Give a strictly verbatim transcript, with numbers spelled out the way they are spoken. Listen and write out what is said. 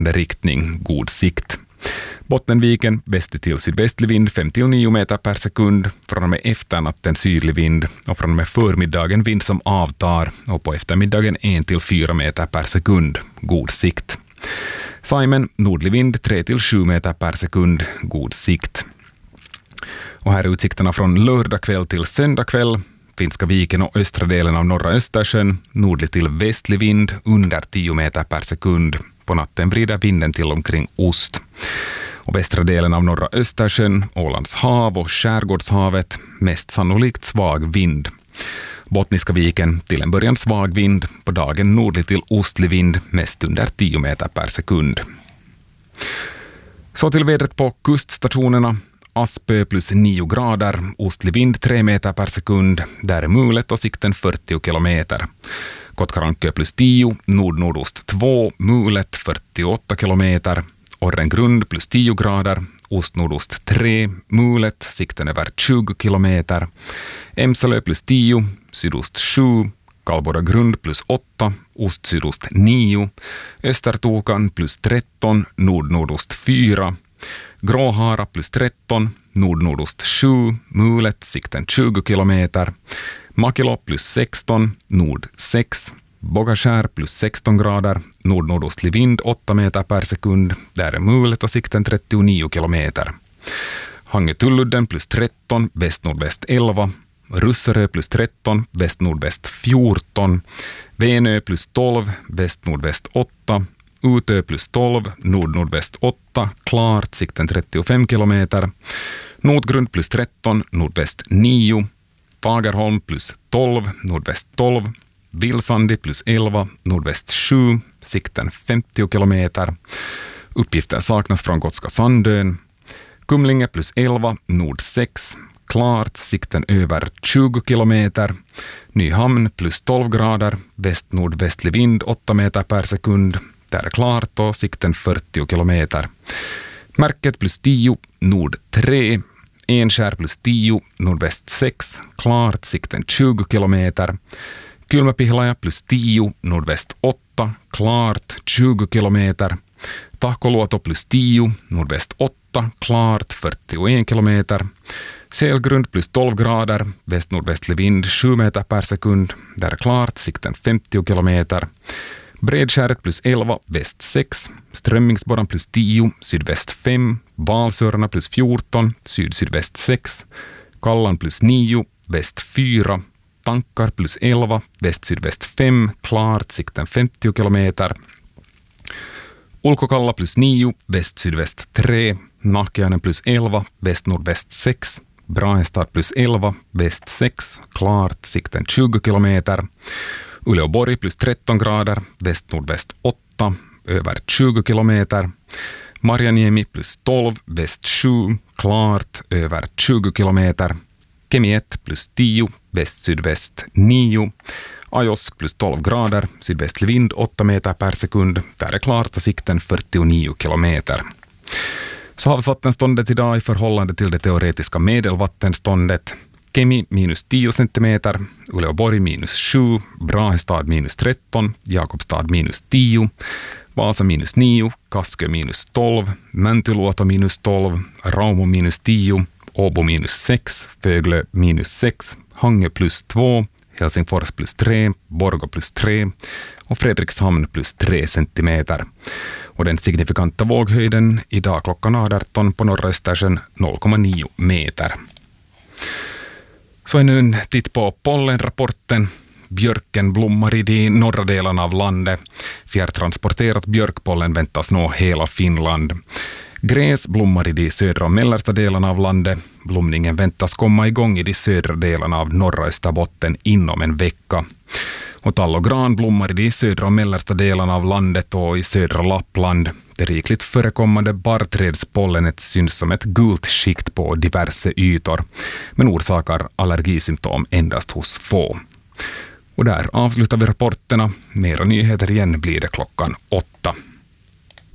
riktning, god sikt. Bottenviken västlig till sydvästlig vind fem till nio meter per sekund, från och med efternatten sydlig vind och från och med förmiddagen vind som avtar och på eftermiddagen en till fyra meter per sekund, god sikt. Saimen, nordlig vind tre till sju meter per sekund, god sikt. Och här är utsikterna från lördag kväll till söndag kväll. Finska viken och östra delen av norra Östersjön, nordlig till västlig vind under tio meter per sekund. På natten vrider vinden till omkring ost. Och västra delen av norra Östersjön, Ålands hav och Skärgårdshavet, mest sannolikt svag vind. Bottniska viken till en början svag vind, på dagen nordlig till ostlig vind, mest under tio meter per sekund. Så till vädret på kuststationerna. Aspö plus nio grader, ostlig vind tre meter per sekund, där är mulet och sikten fyrtio kilometer. Kotkarankö plus tio, nord-nordost två, mulet fyrtioåtta kilometer. Orrengrund plus tio grader, ost-nordost tre, mulet, sikten över tjugo kilometer. Emsalö plus tio, sydost sju, Kallborda grund plus åtta, ost-sydost nio. Östertokan plus tretton, nord-nordost fyra. Gråhara plus tretton, nord-nordost sju, mulet, sikten tjugo kilometer. Makilo plus sexton, nord sex. Bogaskär plus sexton grader, nord-nordostlig vind åtta meter per sekund, där är mulet och sikten trettionio kilometer. Hangetulludden plus tretton, väst-nordväst elva. Russerö plus tretton, väst-nordväst fjorton. Venö plus tolv, väst-nordväst åtta. Utö plus tolv, nord-nordväst åtta, klart, sikten trettiofem kilometer. Nordgrund plus tretton, nordväst nio. Fagerholm plus tolv, nordväst tolv. Vilsandi plus elva, nordväst sju, sikten femtio kilometer. Uppgifter saknas från Gotska Sandön. Kumlinge plus elva, nord sex, klart, sikten över tjugo kilometer. Nyhamn plus tolv grader, väst-nordvästlig vind åtta meter per sekund. Där är klart och sikten fyrtio kilometer. Märket plus tio, nord tre. Enskär plus tio, nordväst sex, klart, sikten tjugo kilometer. Kylmäpihlaja plus tio, nordväst åtta, klart, tjugo kilometer. Tahkoluoto plus tio, nordväst åtta, klart, fyrtioen kilometer. Selgrund plus tolv grader, väst-nordvästlig vind sju meter per sekund. Där är klart, sikten femtio kilometer. Bredskäret plus elva, väst sex. Strömmingsborran plus tio, sydväst fem. Valsörarna plus fjorton, syd-sydväst sex. Kallan plus nio, väst fyra. Tankar plus elva, väst-sydväst fem, klart, sikten femtio kilometer. Ulkokalla plus nio, väst-sydväst tre. Nahkiainen plus elva, väst-nordväst sex. Brahestad plus elva, väst sex, klart, sikten tjugo kilometer. Uleåborg plus tretton grader, väst-nordväst åtta, över tjugo kilometer. Marjaniemi plus tolv, väst sju, klart, över tjugo kilometer. Kemi ett plus tio, väst-sydväst nio. Ajos plus tolv grader, sydvästlig vind åtta meter per sekund. Där är klart och sikten fyrtionio kilometer. Så havsvattenståndet idag i förhållande till det teoretiska medelvattenståndet. Kemi minus tio centimeter, Uleåborg minus sju, Brahestad minus tretton, Jakobstad minus tio, Vasa minus nio, Kaskö minus tolv, Mäntyluoto minus tolv, Rauma minus tio, Åbo minus sex, Föglö minus sex, Hangö plus två, Helsingfors plus tre, Borgå plus tre och Fredrikshamn plus tre centimeter. Och den signifikanta våghöjden idag klockan arton på norra Östersjön noll komma nio meter. Så är nu en titt på pollenrapporten. Björken blommar i de norra delarna av landet. Fjärrtransporterat björkpollen väntas nå hela Finland. Gräs blommar i de södra och mellersta delarna av landet. Blomningen väntas komma igång i de södra delarna av norra Österbotten inom en vecka. Och tall och gran blommar i de södra och mellersta delarna av landet och i södra Lappland. Det rikligt förekommande barrträdspollenet syns som ett gult skikt på diverse ytor, men orsakar allergisymptom endast hos få. Och där avslutar vi rapporterna. Mera nyheter igen blir det klockan åtta.